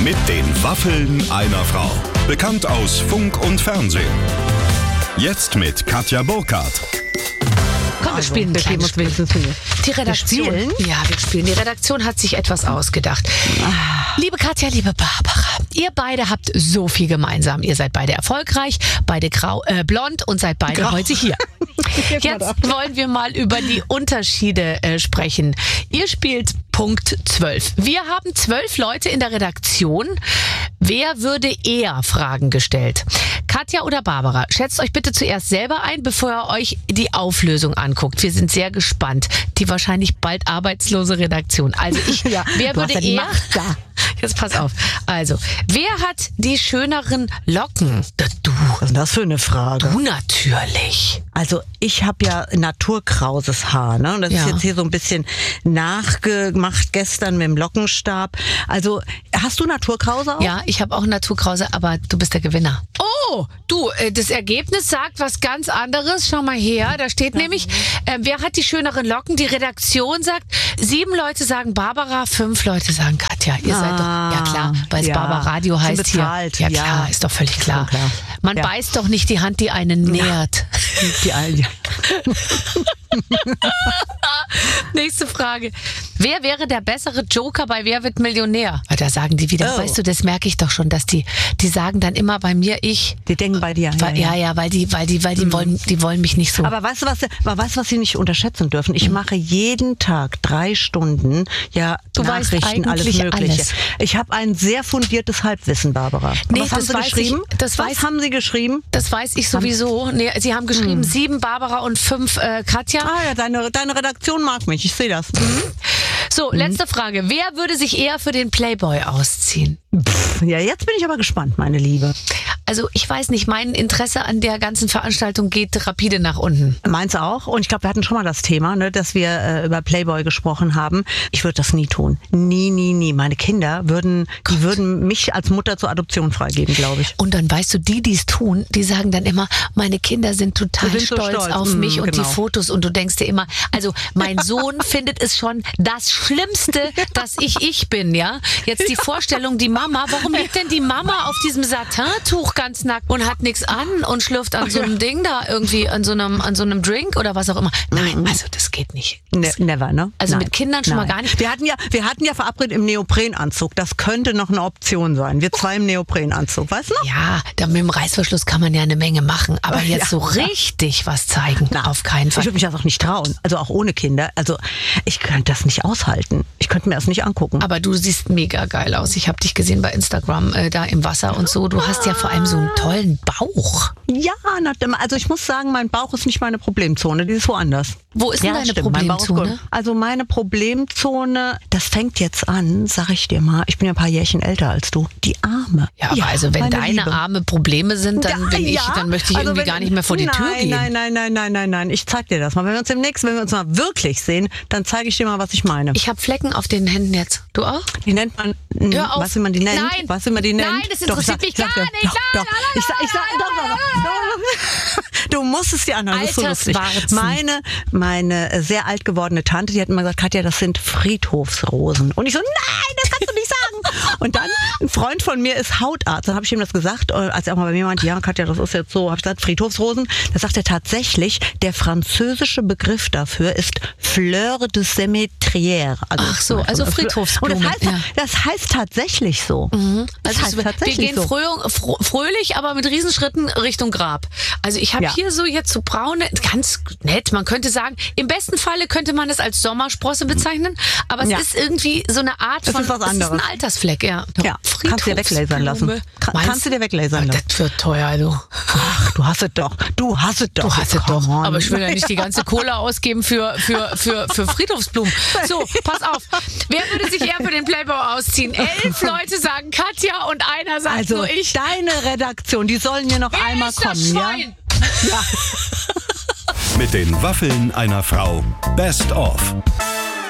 Mit den Waffeln einer Frau. Bekannt aus Funk und Fernsehen. Jetzt mit Katja Burkhardt. Komm, wir spielen ein kleines Spiel. Die Redaktion. Wir spielen. Die Redaktion hat sich etwas ausgedacht. Liebe Katja, liebe Barbara, ihr beide habt so viel gemeinsam. Ihr seid beide erfolgreich, beide blond und seid beide heute hier. Jetzt wollen wir mal über die Unterschiede sprechen. Ihr spielt Punkt 12. Wir haben 12 Leute in der Redaktion. Wer würde eher Fragen gestellt? Katja oder Barbara? Schätzt euch bitte zuerst selber ein, bevor ihr euch die Auflösung anguckt. Wir sind sehr gespannt. Die wahrscheinlich bald arbeitslose Redaktion. Also wer würde eher... Jetzt pass auf. Also, wer hat die schöneren Locken? Du. Was ist denn das für eine Frage? Du natürlich. Also ich habe ja naturkrauses Haar, ne? Und das ist jetzt hier so ein bisschen nachgemacht gestern mit dem Lockenstab. Also hast du Naturkrause auch? Ja, ich habe auch Naturkrause, aber du bist der Gewinner. Oh, du, das Ergebnis sagt was ganz anderes. Schau mal her, da steht nämlich, wer hat die schöneren Locken? Die Redaktion sagt, 7 Leute sagen Barbara, 5 Leute sagen Katja. Ihr seid doch, ja klar, weil es Barbara Radio heißt bezahlt. hier. Ja klar, ist doch völlig klar. Man beißt doch nicht die Hand, die einen nährt. Nächste Frage. Wer wäre der bessere Joker bei Wer wird Millionär? Da sagen die wieder, weißt du, das merke ich doch schon, dass die sagen dann immer bei mir, ich. Die denken bei dir. Weil die wollen mich nicht so. Aber weißt du, was sie nicht unterschätzen dürfen? Ich mache jeden Tag 3 Stunden Nachrichten, alles Mögliche. Alles. Ich habe ein sehr fundiertes Halbwissen, Barbara. Nee, was haben sie geschrieben? Was haben sie geschrieben? Das weiß ich sowieso. Nee, sie haben geschrieben 7 Barbara und 5 Katja. Ah ja, deine Redaktion mag mich, ich sehe das. So, letzte Frage. Wer würde sich eher für den Playboy ausziehen? Ja, jetzt bin ich aber gespannt, meine Liebe. Also ich weiß nicht, mein Interesse an der ganzen Veranstaltung geht rapide nach unten. Meins auch. Und ich glaube, wir hatten schon mal das Thema, ne, dass wir über Playboy gesprochen haben. Ich würde das nie tun. Nie. Meine Kinder würden mich als Mutter zur Adoption freigeben, glaube ich. Und dann weißt du, die es tun, die sagen dann immer, meine Kinder sind total stolz auf mich und die Fotos. Und du denkst dir immer, also mein Sohn findet es schon das Schlimmste, dass ich bin, ja. Jetzt die Vorstellung, die Mama, warum liegt denn die Mama auf diesem Satintuch ganz nackt und hat nichts an und schlürft an so einem Ding da irgendwie, an so einem Drink oder was auch immer. Nein, also das geht nicht. Never, ne? Also mit Kindern schon mal gar nicht. Wir hatten ja verabredet im Neoprenanzug. Das könnte noch eine Option sein. Wir 2 im Neoprenanzug, weißt du noch? Ja, da mit dem Reißverschluss kann man ja eine Menge machen, aber jetzt so richtig was zeigen, auf keinen Fall. Ich würde mich das auch nicht trauen, also auch ohne Kinder. Also ich könnte das nicht aushalten. Ich könnte mir das nicht angucken. Aber du siehst mega geil aus. Ich habe dich gesehen bei Instagram, da im Wasser und so. Du hast ja vor allem so einen tollen Bauch. Ja, also ich muss sagen, mein Bauch ist nicht meine Problemzone, die ist woanders. Wo ist denn deine Problemzone? Also meine Problemzone, das fängt jetzt an, sag ich dir mal, ich bin ja ein paar Jährchen älter als du, die Arme. Ja, aber also wenn deine Arme Probleme sind, dann dann möchte ich irgendwie gar nicht mehr vor die Tür gehen. Nein, ich zeig dir das mal. Wenn wir uns mal wirklich sehen, dann zeige ich dir mal, was ich meine. Ich habe Flecken auf den Händen jetzt. Du auch? Die nennt man, was will man die nennt? Nein. Was will man die nennt? Nein, das interessiert mich gar nicht. Doch. Ich sag, du musst es dir anhören, das ist so lustig. Meine sehr alt gewordene Tante, die hat immer gesagt, Katja, das sind Friedhofsrosen. Und ich so, nein, das kannst du nicht sagen. Und dann, ein Freund von mir ist Hautarzt. Dann habe ich ihm das gesagt, als er auch mal bei mir meinte, ja, Katja, das ist jetzt so, habe ich gesagt, Friedhofsrosen. Da sagt er tatsächlich, der französische Begriff dafür ist Fleur de Cémetrière. Ach so, also Friedhofsblume. Und das heißt tatsächlich so. Das heißt tatsächlich wir gehen fröhlich, aber mit Riesenschritten Richtung Grab. Also ich habe hier so jetzt so braune, ganz nett, man könnte sagen, im besten Falle könnte man es als Sommersprosse bezeichnen, aber es ist irgendwie so eine Art von, was anderes. Ist ein Altersfleck, ja. Kannst du dir weglasern lassen. Kannst du dir weglasern lassen. Das wird teuer, du. Ach, du hast es doch. Aber ich will ja nicht die ganze Kohle ausgeben für Friedhofsblumen. So, pass auf. Wer würde sich eher für den Playboy ausziehen? 11 Leute sagen Katja und einer sagt nur ich. Deine Redaktion, die sollen hier noch einmal kommen, ja? Mit den Waffeln einer Frau. Best of.